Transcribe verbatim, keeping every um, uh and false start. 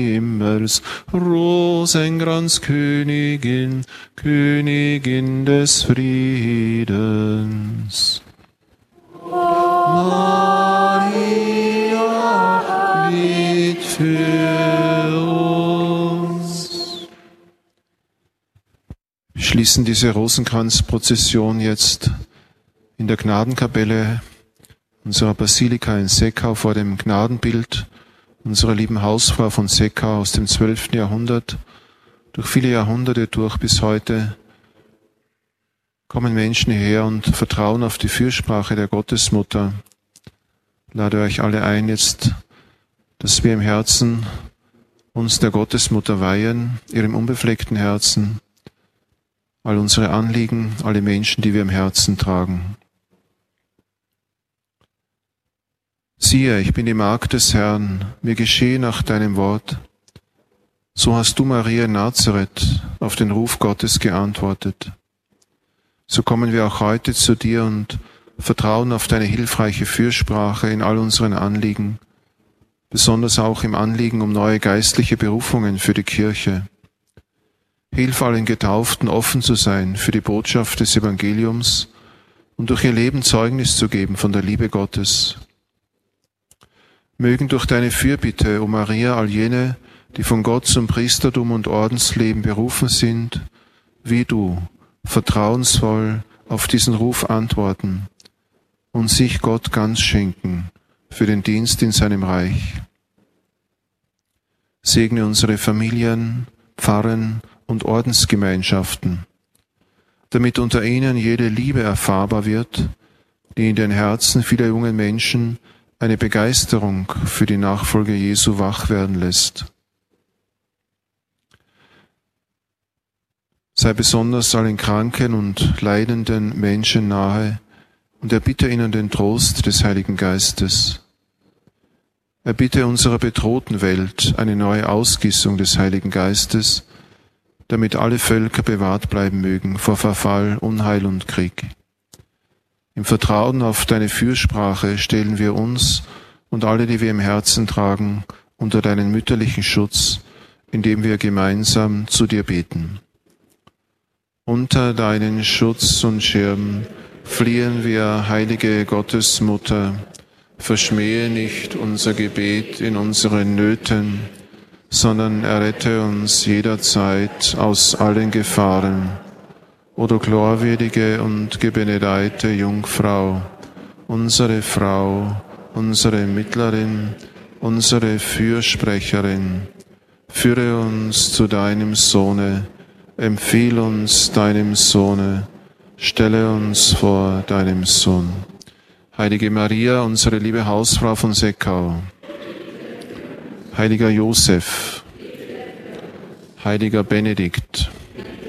Himmels, Rosenkranzkönigin, Königin des Friedens. Maria, bitt für uns. Wir schließen diese Rosenkranzprozession jetzt in der Gnadenkapelle unserer Basilika in Seckau vor dem Gnadenbild unserer lieben Hausfrau von Seckau aus dem zwölften Jahrhundert. Durch viele Jahrhunderte durch bis heute kommen Menschen hierher und vertrauen auf die Fürsprache der Gottesmutter. Ich lade euch alle ein, jetzt, dass wir im Herzen uns der Gottesmutter weihen, ihrem unbefleckten Herzen, all unsere Anliegen, alle Menschen, die wir im Herzen tragen. Siehe, ich bin die Magd des Herrn, mir geschehe nach deinem Wort. So hast du, Maria in Nazareth, auf den Ruf Gottes geantwortet. So kommen wir auch heute zu dir und vertrauen auf deine hilfreiche Fürsprache in all unseren Anliegen, besonders auch im Anliegen um neue geistliche Berufungen für die Kirche. Hilf allen Getauften offen zu sein für die Botschaft des Evangeliums und durch ihr Leben Zeugnis zu geben von der Liebe Gottes. Mögen durch deine Fürbitte, o Maria, all jene, die von Gott zum Priestertum und Ordensleben berufen sind, wie du, vertrauensvoll auf diesen Ruf antworten und sich Gott ganz schenken für den Dienst in seinem Reich. Segne unsere Familien, Pfarren und Ordensgemeinschaften, damit unter ihnen jede Liebe erfahrbar wird, die in den Herzen vieler jungen Menschen eine Begeisterung für die Nachfolge Jesu wach werden lässt. Sei besonders allen kranken und leidenden Menschen nahe und erbitte ihnen den Trost des Heiligen Geistes. Erbitte unserer bedrohten Welt eine neue Ausgießung des Heiligen Geistes, damit alle Völker bewahrt bleiben mögen vor Verfall, Unheil und Krieg. Im Vertrauen auf deine Fürsprache stellen wir uns und alle, die wir im Herzen tragen, unter deinen mütterlichen Schutz, indem wir gemeinsam zu dir beten. Unter deinen Schutz und Schirm fliehen wir, heilige Gottesmutter, verschmähe nicht unser Gebet in unseren Nöten, sondern errette uns jederzeit aus allen Gefahren. O du glorwürdige und gebenedeite Jungfrau, unsere Frau, unsere Mittlerin, unsere Fürsprecherin, führe uns zu deinem Sohne, empfiehl uns deinem Sohne, stelle uns vor deinem Sohn. Heilige Maria, unsere liebe Hausfrau von Seckau, heiliger Josef, heiliger Benedikt,